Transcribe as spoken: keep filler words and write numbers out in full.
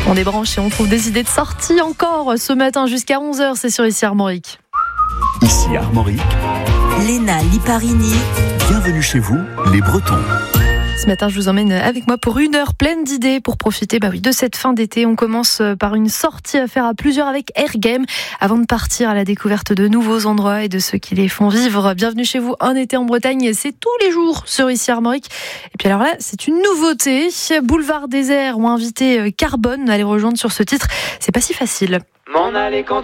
On débranche et on trouve des idées de sortie encore ce matin jusqu'à onze heures, c'est sur Ici Armorique. Ici Armorique, Léna Liparini. Bienvenue chez vous, les Bretons. Ce matin, je vous emmène avec moi pour une heure pleine d'idées pour profiter bah oui, de cette fin d'été. On commence par une sortie à faire à plusieurs avec Air Game avant de partir à la découverte de nouveaux endroits et de ceux qui les font vivre. Bienvenue chez vous, un été en Bretagne, c'est tous les jours sur Ici Armorique. Et puis alors là, c'est une nouveauté. Boulevard Désert ont invité Carbone à les rejoindre sur ce titre. C'est pas si facile. M'en aller quand